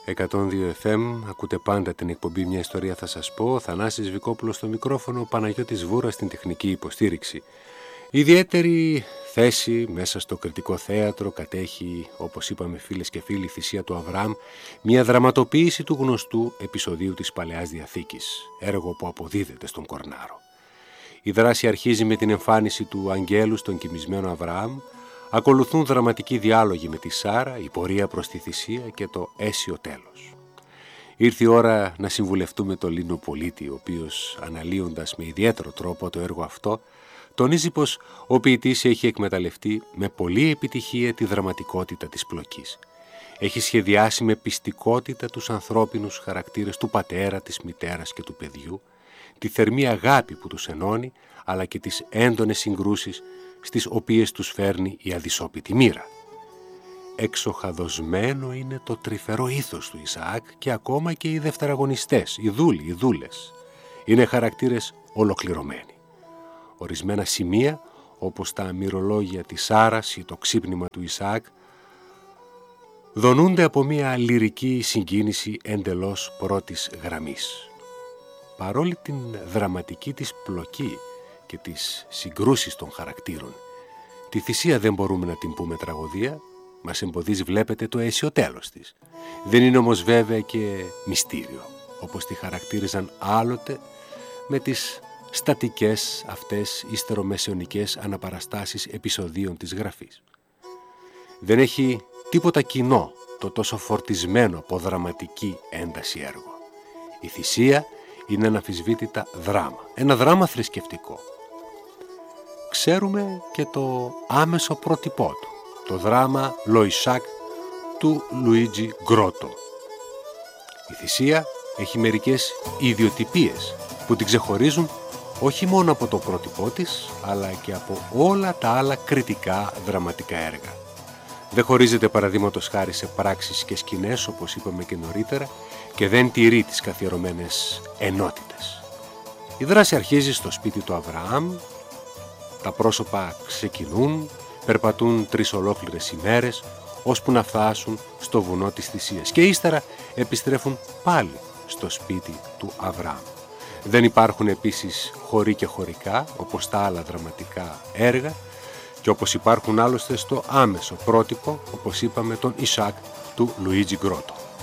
102 FM, ακούτε πάντα την εκπομπή «Μια ιστορία θα σας πω». Θανάσης Βικόπουλος στο μικρόφωνο, Παναγιώτης Βούρας στην τεχνική υποστήριξη. Ιδιαίτερη θέση μέσα στο κριτικό θέατρο κατέχει, όπως είπαμε φίλες και φίλοι, η Θυσία του Αβραάμ, μια δραματοποίηση του γνωστού επεισοδίου της Παλαιάς Διαθήκης, έργο που αποδίδεται στον Κορνάρο. Η δράση αρχίζει με την εμφάνιση του αγγέλου στον κοιμισμένο Αβραάμ, ακολουθούν δραματικοί διάλογοι με τη Σάρα, η πορεία προς τη θυσία και το αίσιο τέλος. Ήρθε η ώρα να συμβουλευτούμε τον Λίνο Πολίτη, ο οποίος, αναλύοντας με ιδιαίτερο τρόπο το έργο αυτό, τονίζει πως ο ποιητής έχει εκμεταλλευτεί με πολλή επιτυχία τη δραματικότητα της πλοκής. Έχει σχεδιάσει με πιστικότητα τους ανθρώπινους χαρακτήρες του πατέρα, της μητέρας και του παιδιού, τη θερμή αγάπη που τους ενώνει, αλλά και τις έντονες συγκρούσεις στις οποίες τους φέρνει η αδυσόπιτη μοίρα. Εξοχαδοσμένο είναι το τρυφερό ήθος του Ισαάκ και ακόμα και οι δευτεραγωνιστές, οι δούλοι, οι δούλες. Είναι χαρακτήρες ολοκληρωμένοι. Ορισμένα σημεία, όπως τα μυρολόγια της Σάρας ή το ξύπνημα του Ισαάκ, δονούνται από μια λυρική συγκίνηση εντελώς πρώτης γραμμής. Παρόλη την δραματική της πλοκή και τις συγκρούσεις των χαρακτήρων, τη θυσία δεν μπορούμε να την πούμε τραγωδία, μας εμποδίζει, βλέπετε, το αίσιο τέλος της. Δεν είναι όμως βέβαια και μυστήριο, όπως τη χαρακτήριζαν άλλοτε με τις στατικές αυτές υστερομεσαιωνικές αναπαραστάσεις επεισοδίων της γραφής. Δεν έχει τίποτα κοινό το τόσο φορτισμένο από δραματική ένταση έργο. Η θυσία είναι αναμφισβήτητα δράμα, ένα δράμα θρησκευτικό. Ξέρουμε και το άμεσο πρότυπό του, το δράμα Λοϊσάκ του Λουίτζι Γκρότο. Η θυσία έχει μερικές ιδιοτυπίες που την ξεχωρίζουν όχι μόνο από το πρότυπό της, αλλά και από όλα τα άλλα κριτικά δραματικά έργα. Δεν χωρίζεται παραδείγματος χάρη σε πράξεις και σκηνές, όπως είπαμε και νωρίτερα, και δεν τηρεί τις καθιερωμένες ενότητες. Η δράση αρχίζει στο σπίτι του Αβραάμ, τα πρόσωπα ξεκινούν, περπατούν 3 ολόκληρες ημέρες, ώσπου να φτάσουν στο βουνό της θυσίας και ύστερα επιστρέφουν πάλι στο σπίτι του Αβραάμ. Δεν υπάρχουν επίσης χωρί και χωρικά, όπως τα άλλα δραματικά έργα και όπως υπάρχουν άλλωστε στο άμεσο πρότυπο, όπως είπαμε, τον Ισαάκ του Λουίτζι Γκρότο.